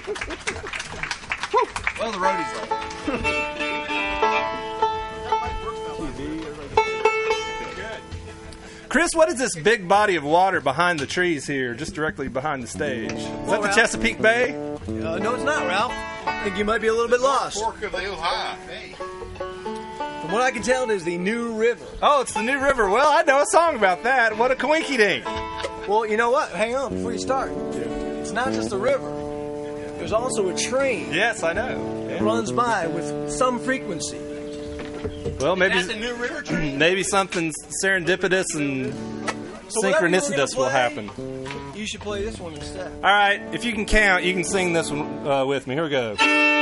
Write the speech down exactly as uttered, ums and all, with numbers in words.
Well, the roadies like Chris, what is this big body of water behind the trees here, just directly behind the stage? Is that Well, the Ralph- Chesapeake Bay? Uh, no, it's not, Ralph. I think you might be a little bit lost. Fork of the Ohio. Hey. From what I can tell, it is the New River. Oh, it's the New River. Well, I know a song about that. What a coinky dink. Well, you know what? Hang on before you start. It's not just a river. There's also a train Yes, I know. that runs by with some frequency. Well, maybe That's a New River train. maybe something serendipitous and So whatever you were gonna synchronicitous will play, happen. You should play this one instead. All right, if you can count, you can sing this one uh, with me. Here we go.